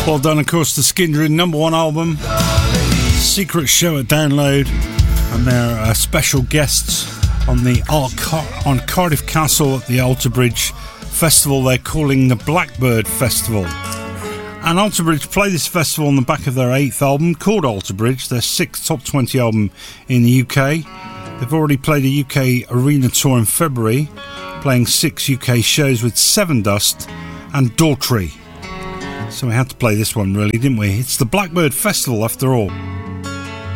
Well done, of course, to Skindred, number one album, Secret Show at Download, and they're special guests on the on Cardiff Castle at the Alter Bridge Festival they're calling the Blackbird Festival. And Alter Bridge play this festival on the back of their 8th album called Alter Bridge, their 6th top 20 album in the UK. They've already played a UK arena tour in February, playing 6 UK shows with Sevendust and Daughtry. So we had to play this one really, didn't we? It's the Blackbird Festival after all.